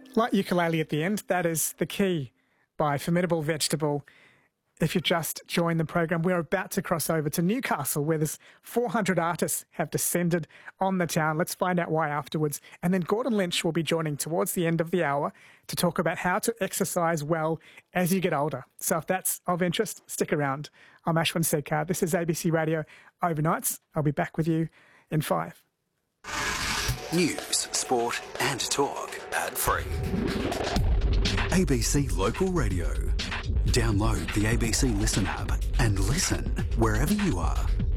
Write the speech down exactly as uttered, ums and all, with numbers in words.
Light ukulele at the end, that is The Key by Formidable Vegetable. If you just joined the program, we're about to cross over to Newcastle, where there's four hundred artists have descended on the town. Let's find out why afterwards. And then Gordon Lynch will be joining towards the end of the hour to talk about how to exercise well as you get older. So if that's of interest, stick around. I'm Ashwin Sedkar. This is A B C Radio Overnights. I'll be back with you in five. News, sport and talk ad-free. A B C Local Radio. Download the A B C Listen app and listen wherever you are.